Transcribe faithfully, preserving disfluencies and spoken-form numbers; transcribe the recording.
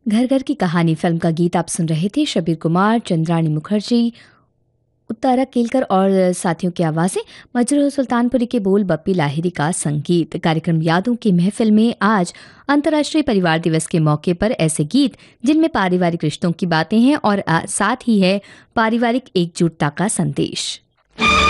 घर घर की कहानी फिल्म का गीत आप सुन रहे थे। शबीर कुमार, चंद्राणी मुखर्जी, उत्तारा केलकर और साथियों की आवाज़ें, मजरूह सुल्तानपुरी के बोल, बप्पी लाहिरी का संगीत। कार्यक्रम यादों की महफिल में आज अंतर्राष्ट्रीय परिवार दिवस के मौके पर ऐसे गीत जिनमें पारिवारिक रिश्तों की बातें हैं और आ, साथ ही है पारिवारिक एकजुटता का संदेश।